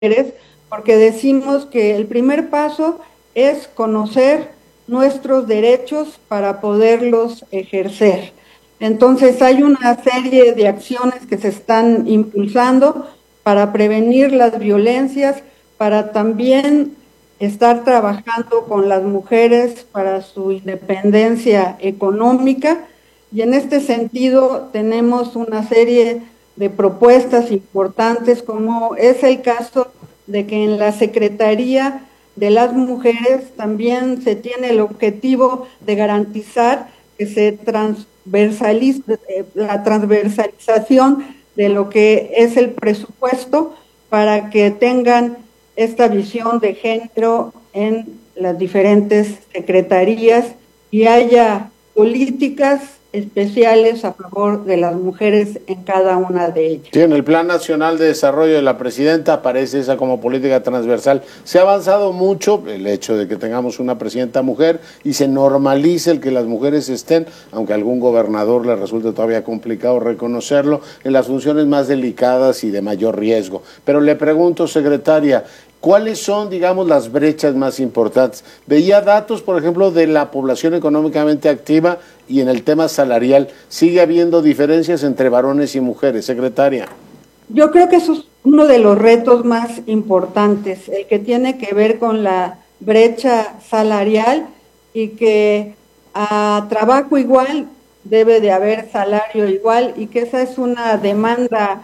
mujeres, porque decimos que el primer paso es conocer nuestros derechos para poderlos ejercer. Entonces hay una serie de acciones que se están impulsando para prevenir las violencias, para también estar trabajando con las mujeres para su independencia económica, y en este sentido tenemos una serie de propuestas importantes, como es el caso de que en la Secretaría de las Mujeres también se tiene el objetivo de garantizar que se transversalice la transversalización de lo que es el presupuesto para que tengan esta visión de género en las diferentes secretarías y haya políticas especiales a favor de las mujeres en cada una de ellas. Sí, en el Plan Nacional de Desarrollo de la Presidenta aparece esa como política transversal. Se ha avanzado mucho el hecho de que tengamos una presidenta mujer y se normalice el que las mujeres estén, aunque a algún gobernador le resulte todavía complicado reconocerlo, en las funciones más delicadas y de mayor riesgo. Pero le pregunto, secretaria, ¿cuáles son, digamos, las brechas más importantes? Veía datos, por ejemplo, de la población económicamente activa y en el tema salarial. ¿Sigue habiendo diferencias entre varones y mujeres, secretaria? Yo creo que eso es uno de los retos más importantes, el que tiene que ver con la brecha salarial, y que a trabajo igual debe de haber salario igual, y que esa es una demanda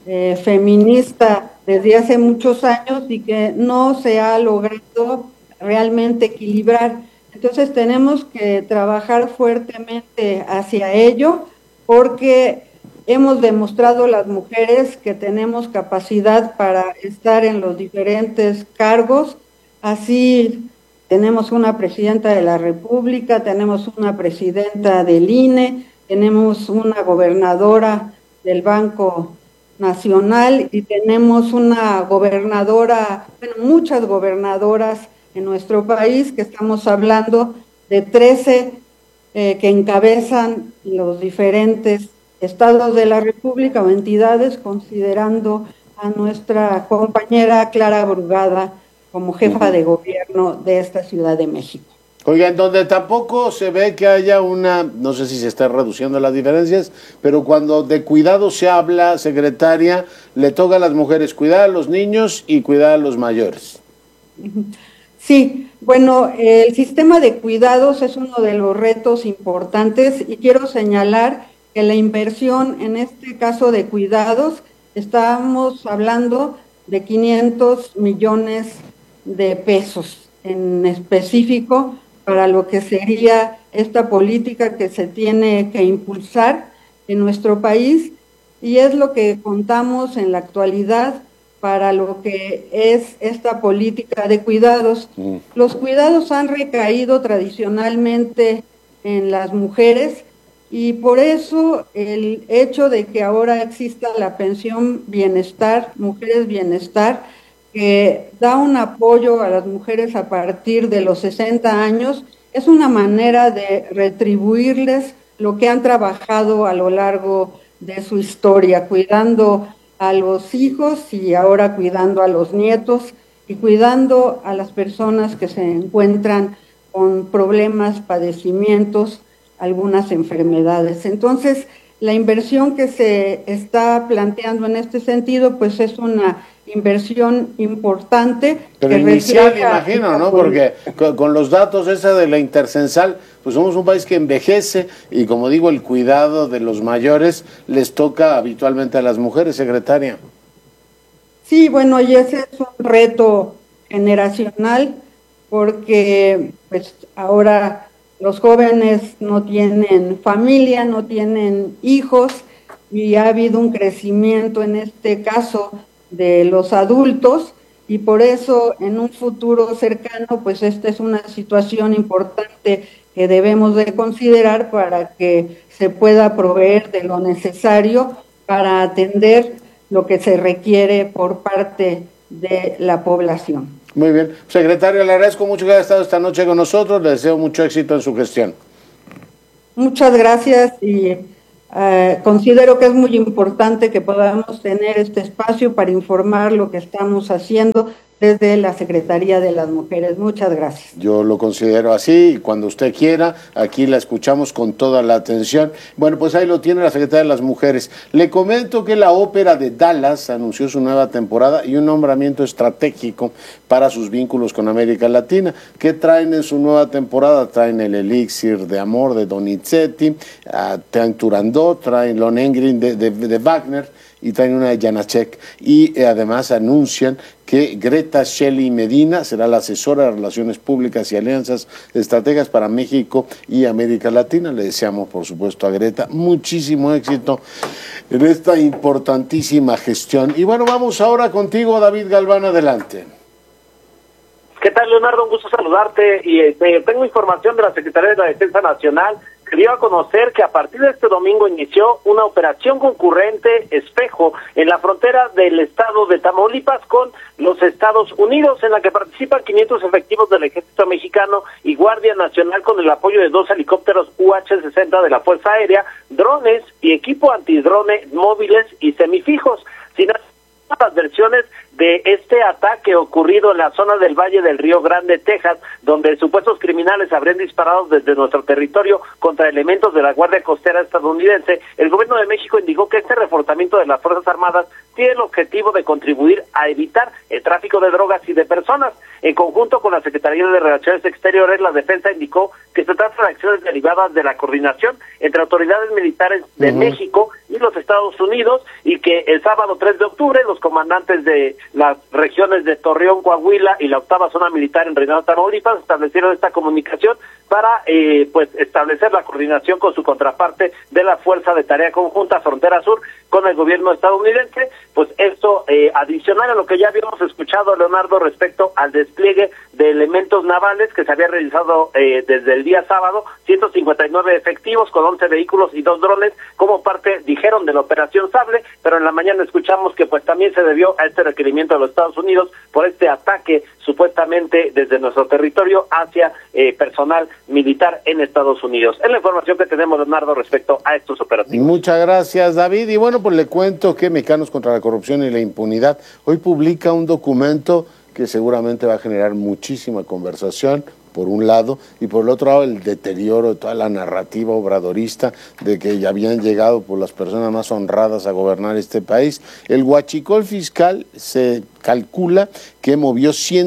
feminista desde hace muchos años y que no se ha logrado realmente equilibrar. Entonces tenemos que trabajar fuertemente hacia ello, porque hemos demostrado las mujeres que tenemos capacidad para estar en los diferentes cargos. Así tenemos una presidenta de la República, tenemos una presidenta del INE, tenemos una gobernadora del Banco Nacional y tenemos una gobernadora, bueno, muchas gobernadoras en nuestro país, que estamos hablando de 13 que encabezan los diferentes estados de la República o entidades, considerando a nuestra compañera Clara Brugada como jefa de gobierno de esta Ciudad de México. Oiga, en donde tampoco se ve que haya una, no sé si se está reduciendo las diferencias, pero cuando de cuidado se habla, secretaria, le toca a las mujeres cuidar a los niños y cuidar a los mayores. Sí, bueno, el sistema de cuidados es uno de los retos importantes, y quiero señalar que la inversión en este caso de cuidados, estamos hablando de 500 millones de pesos en específico para lo que sería esta política que se tiene que impulsar en nuestro país, y es lo que contamos en la actualidad para lo que es esta política de cuidados. Los cuidados han recaído tradicionalmente en las mujeres, y por eso el hecho de que ahora exista la pensión bienestar, Mujeres Bienestar, que da un apoyo a las mujeres a partir de los 60 años, es una manera de retribuirles lo que han trabajado a lo largo de su historia, cuidando a los hijos y ahora cuidando a los nietos y cuidando a las personas que se encuentran con problemas, padecimientos, algunas enfermedades. Entonces, la inversión que se está planteando en este sentido, pues es una inversión importante. Pero inicial, imagino, ¿no? Porque con los datos esa de la intercensal, pues somos un país que envejece y, como digo, el cuidado de los mayores les toca habitualmente a las mujeres, secretaria. Sí, bueno, y ese es un reto generacional, porque pues ahora los jóvenes no tienen familia, no tienen hijos, y ha habido un crecimiento en este caso de los adultos, y por eso en un futuro cercano, pues esta es una situación importante que debemos de considerar para que se pueda proveer de lo necesario para atender lo que se requiere por parte de la población. Muy bien. Secretario, le agradezco mucho que haya estado esta noche con nosotros, le deseo mucho éxito en su gestión. Muchas gracias, y Considero que es muy importante que podamos tener este espacio para informar lo que estamos haciendo desde la Secretaría de las Mujeres. Muchas gracias. Yo lo considero así y cuando usted quiera, aquí la escuchamos con toda la atención. Bueno, pues ahí lo tiene la Secretaría de las Mujeres. Le comento que la Ópera de Dallas anunció su nueva temporada y un nombramiento estratégico para sus vínculos con América Latina. ¿Qué traen en su nueva temporada? Traen el Elixir de Amor de Donizetti, traen Turandot, traen Lohengrin de Wagner y traen una de Janacek. Y además anuncian que Greta Shelley Medina será la asesora de Relaciones Públicas y Alianzas Estratégicas para México y América Latina. Le deseamos, por supuesto, a Greta muchísimo éxito en esta importantísima gestión. Y bueno, vamos ahora contigo, David Galván, adelante. ¿Qué tal, Leonardo? Un gusto saludarte. Y tengo información de la Secretaría de la Defensa Nacional que dio a conocer que a partir de este domingo inició una operación concurrente espejo en la frontera del estado de Tamaulipas con los Estados Unidos, en la que participan 500 efectivos del Ejército Mexicano y Guardia Nacional con el apoyo de 2 helicópteros UH-60 de la Fuerza Aérea, drones y equipo antidrone móviles y semifijos. Sin las versiones de este ataque ocurrido en la zona del Valle del Río Grande, Texas, donde supuestos criminales habrían disparado desde nuestro territorio contra elementos de la Guardia Costera estadounidense, el gobierno de México indicó que este reforzamiento de las Fuerzas Armadas tiene el objetivo de contribuir a evitar el tráfico de drogas y de personas. En conjunto con la Secretaría de Relaciones Exteriores, la Defensa indicó que se trata de acciones derivadas de la coordinación entre autoridades militares de México y los Estados Unidos, y que el sábado 3 de octubre los comandantes de las regiones de Torreón, Coahuila y la 8ª Zona Militar en Reynosa, Tamaulipas establecieron esta comunicación para pues establecer la coordinación con su contraparte de la Fuerza de Tarea Conjunta Frontera Sur con el gobierno estadounidense. Pues esto adicional a lo que ya habíamos escuchado, Leonardo, respecto al despliegue de elementos navales que se había realizado desde el día sábado, 159 efectivos con 11 vehículos y 2 drones como parte, dijeron, de la Operación Sable, pero en la mañana escuchamos que pues también se debió a este requerimiento de los Estados Unidos por este ataque supuestamente desde nuestro territorio hacia personal militar en Estados Unidos. Es la información que tenemos, Leonardo, respecto a estos operativos. Muchas gracias, David. Y bueno, pues le cuento que Mexicanos contra la Corrupción y la Impunidad hoy publica un documento que seguramente va a generar muchísima conversación, por un lado, y por el otro lado el deterioro de toda la narrativa obradorista de que ya habían llegado por las personas más honradas a gobernar este país. El huachicol fiscal se calcula que movió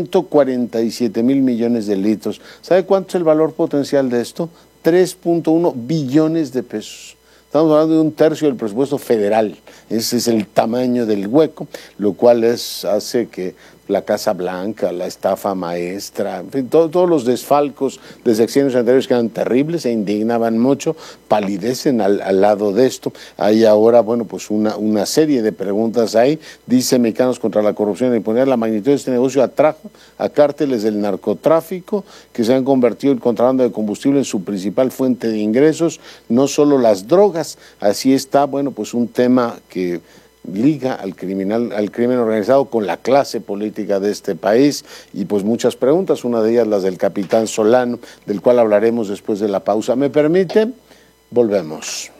147 mil millones de litros. ¿Sabe cuánto es el valor potencial de esto? 3.1 billones de pesos. Estamos hablando de un tercio del presupuesto federal. Ese es el tamaño del hueco, lo cual hace que la Casa Blanca, la estafa maestra, en fin, todos los desfalcos de sexenios anteriores que eran terribles, se indignaban mucho, palidecen al lado de esto. Hay ahora, bueno, pues una serie de preguntas ahí. Dice Mexicanos contra la Corrupción y la Impunidad: la magnitud de este negocio atrajo a cárteles del narcotráfico que se han convertido el contrabando de combustible en su principal fuente de ingresos, no solo las drogas. Así está, bueno, pues un tema que liga al crimen organizado con la clase política de este país, y pues muchas preguntas, una de ellas las del capitán Solano, del cual hablaremos después de la pausa. ¿Me permite? Volvemos.